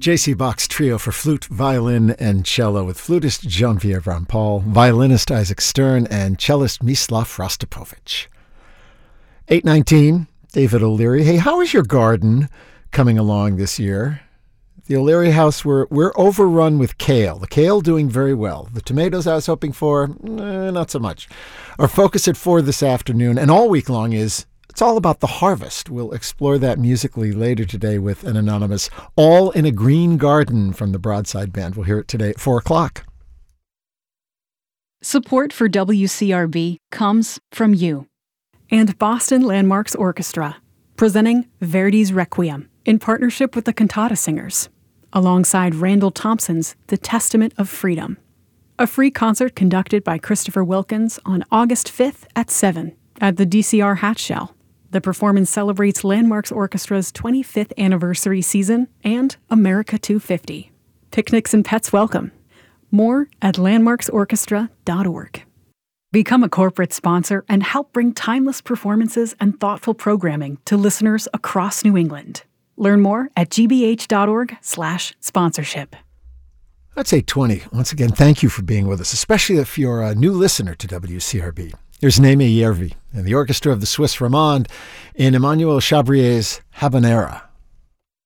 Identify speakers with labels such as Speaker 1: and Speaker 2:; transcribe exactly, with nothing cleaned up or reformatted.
Speaker 1: J C. Bach's trio for flute, violin, and cello with flutist Genevieve Rampal, violinist Isaac Stern, and cellist Mislav Rostropovich. eight nineteen, David O'Leary. Hey, how is your garden coming along this year? The O'Leary house, we're, we're overrun with kale. The kale doing very well. The tomatoes I was hoping for, eh, not so much. Our focus at four this afternoon and all week long is it's all about the harvest. We'll explore that musically later today with an anonymous All in a Green Garden from the Broadside Band. We'll hear it today at four o'clock.
Speaker 2: Support for W C R B comes from you.
Speaker 3: And Boston Landmarks Orchestra, presenting Verdi's Requiem in partnership with the Cantata Singers, alongside Randall Thompson's The Testament of Freedom. A free concert conducted by Christopher Wilkins on August fifth at seven at the D C R Hatshell. The performance celebrates Landmarks Orchestra's twenty-fifth anniversary season and America two fifty. Picnics and pets welcome. More at landmarks orchestra dot org. Become a corporate sponsor and help bring timeless performances and thoughtful programming to listeners across New England. Learn more at g b h dot org slash sponsorship.
Speaker 1: That's eight twenty. Once again, thank you for being with us, especially if you're a new listener to W C R B. Here's Naime Yervi and the orchestra of the Swiss Romande in Emmanuel Chabrier's Habanera.